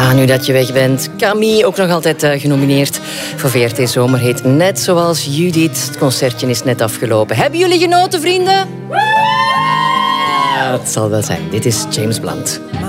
Ja, nu dat je weg bent. Camille, ook nog altijd genomineerd voor VRT Zomerhit. Net zoals Judith. Het concertje is net afgelopen. Hebben jullie genoten, vrienden? Het zal wel zijn. Dit is James Blunt.